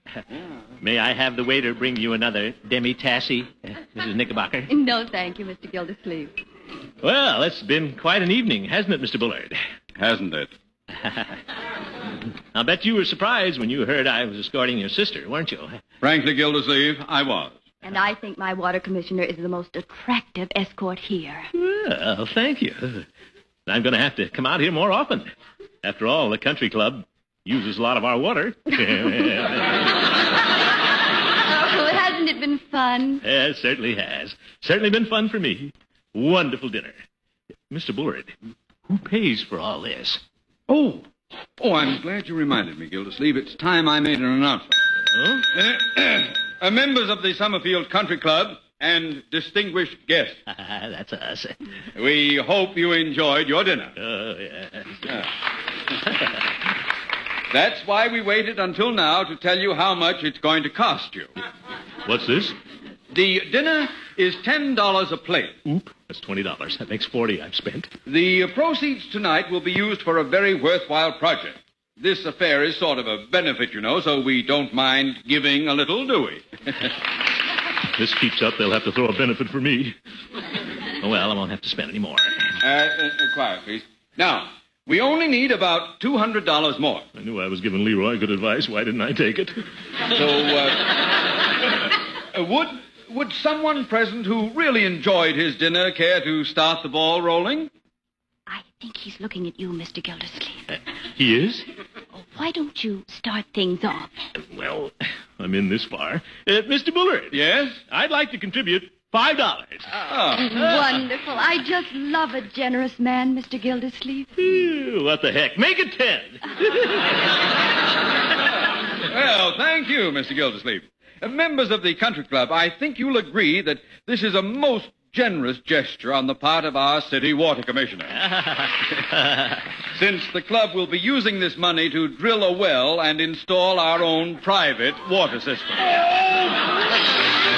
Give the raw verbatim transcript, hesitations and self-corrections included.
May I have the waiter bring you another demi-tassy, uh, Missus Knickerbocker? No, thank you, Mister Gildersleeve. Well, it's been quite an evening, hasn't it, Mister Bullard? Hasn't it? I'll bet you were surprised when you heard I was escorting your sister, weren't you? Frankly, Gildersleeve, I was. And I think my water commissioner is the most attractive escort here. Well, thank you. I'm going to have to come out here more often. After all, the country club uses a lot of our water. Oh, hasn't it been fun? Yeah, it certainly has. Certainly been fun for me. Wonderful dinner. Mister Bullard, who pays for all this? Oh, oh, I'm glad you reminded me, Gildersleeve. It's time I made an announcement. Huh? Uh, uh, members of the Summerfield Country Club and distinguished guests. That's us. We hope you enjoyed your dinner. Oh, yes. Uh, That's why we waited until now to tell you how much it's going to cost you. What's this? The dinner is ten dollars a plate. Oop, that's twenty dollars. That makes forty I've spent. The proceeds tonight will be used for a very worthwhile project. This affair is sort of a benefit, you know, so we don't mind giving a little, do we? This keeps up, they'll have to throw a benefit for me. Oh, well, I won't have to spend any more. Uh, uh, quiet, please. Now, we only need about two hundred dollars more. I knew I was giving Leroy good advice. Why didn't I take it? So, uh, uh, would, would someone present who really enjoyed his dinner care to start the ball rolling? I think he's looking at you, Mister Gildersleeve. Uh, he is? Oh, why don't you start things off? Well, I'm in this far. Uh, Mister Bullard. Yes? I'd like to contribute five dollars. Oh. Wonderful. I just love a generous man, Mister Gildersleeve. Ew, what the heck? Make it ten. Well, thank you, Mister Gildersleeve. Uh, members of the country club, I think you'll agree that this is a most generous gesture on the part of our city water commissioner. Since the club will be using this money to drill a well and install our own private water system.